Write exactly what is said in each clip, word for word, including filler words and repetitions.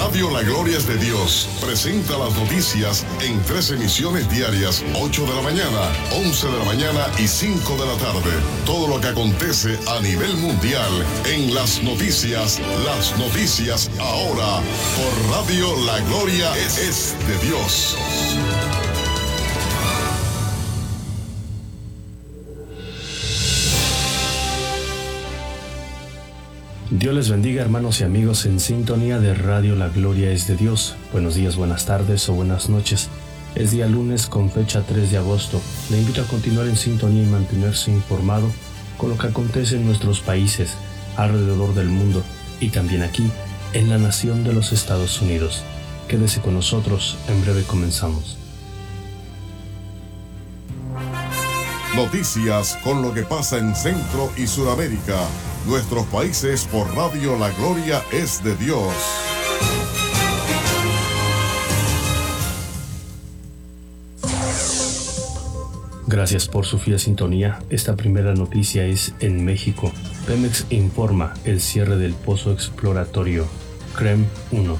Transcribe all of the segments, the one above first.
Radio La Gloria es de Dios presenta las noticias en tres emisiones diarias, ocho de la mañana, once de la mañana y cinco de la tarde. Todo lo que acontece a nivel mundial en las noticias, las noticias ahora por Radio La Gloria es, es de Dios. Dios les bendiga, hermanos y amigos en sintonía de Radio La Gloria es de Dios. Buenos días, buenas tardes o buenas noches. Es día lunes con fecha tres de agosto. Le invito a continuar en sintonía y mantenerse informado con lo que acontece en nuestros países, alrededor del mundo y también aquí, en la nación de los Estados Unidos. Quédese con nosotros, en breve comenzamos. Noticias con lo que pasa en Centro y Sudamérica. Nuestros países por Radio La Gloria es de Dios. Gracias por su fiel sintonía. Esta primera noticia es en México. Pemex informa el cierre del pozo exploratorio CREM uno.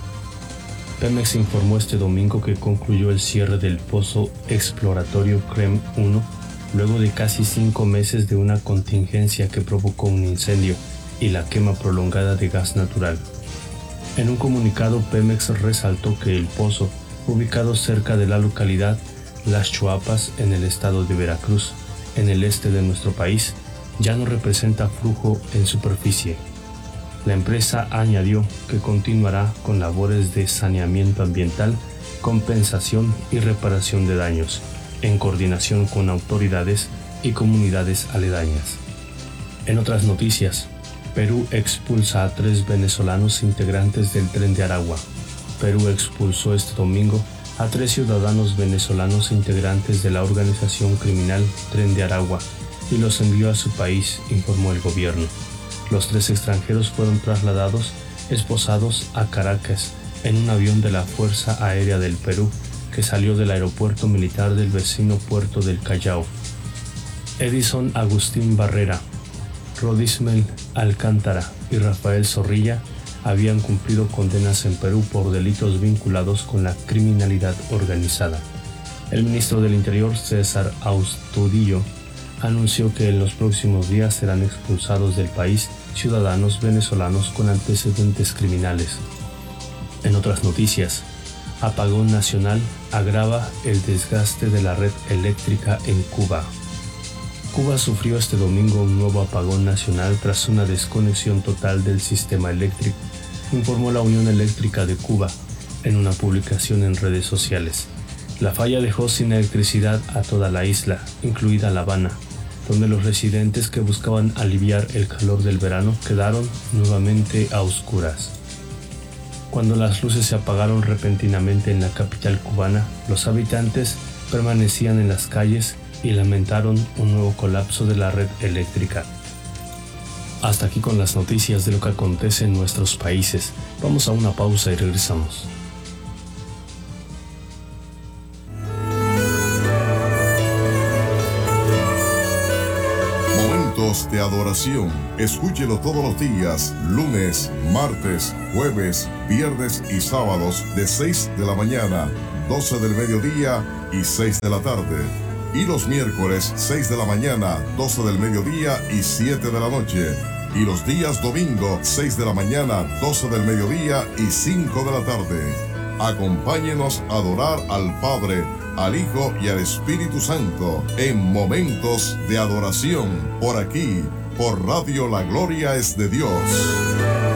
Pemex informó este domingo que concluyó el cierre del pozo exploratorio CREM uno luego de casi cinco meses de una contingencia que provocó un incendio y la quema prolongada de gas natural. En un comunicado, Pemex resaltó que el pozo, ubicado cerca de la localidad Las Chuapas, en el estado de Veracruz, en el este de nuestro país, ya no representa flujo en superficie. La empresa añadió que continuará con labores de saneamiento ambiental, compensación y reparación de daños, en coordinación con autoridades y comunidades aledañas. En otras noticias, Perú expulsa a tres venezolanos integrantes del Tren de Aragua. Perú expulsó este domingo a tres ciudadanos venezolanos integrantes de la organización criminal Tren de Aragua y los envió a su país, informó el gobierno. Los tres extranjeros fueron trasladados esposados a Caracas en un avión de la Fuerza Aérea del Perú que salió del aeropuerto militar del vecino puerto del Callao. Edison Agustín Barrera, Rodismel Alcántara y Rafael Zorrilla habían cumplido condenas en Perú por delitos vinculados con la criminalidad organizada. El ministro del Interior, César Astudillo, anunció que en los próximos días serán expulsados del país ciudadanos venezolanos con antecedentes criminales. En otras noticias, apagón nacional agrava el desgaste de la red eléctrica en Cuba. Cuba sufrió este domingo un nuevo apagón nacional tras una desconexión total del sistema eléctrico, informó la Unión Eléctrica de Cuba en una publicación en redes sociales. La falla dejó sin electricidad a toda la isla, incluida La Habana, donde los residentes que buscaban aliviar el calor del verano quedaron nuevamente a oscuras. Cuando las luces se apagaron repentinamente en la capital cubana, los habitantes permanecían en las calles y lamentaron un nuevo colapso de la red eléctrica. Hasta aquí con las noticias de lo que acontece en nuestros países. Vamos a una pausa y regresamos. Momentos de adoración. Escúchelo todos los días, lunes, martes, jueves, viernes y sábados de seis de la mañana, doce del mediodía y seis de la tarde. Y los miércoles seis de la mañana, doce del mediodía y siete de la noche. Y los días domingo seis de la mañana, doce del mediodía y cinco de la tarde. Acompáñenos a adorar al Padre, al Hijo y al Espíritu Santo en momentos de adoración por aquí, por Radio La Gloria es de Dios.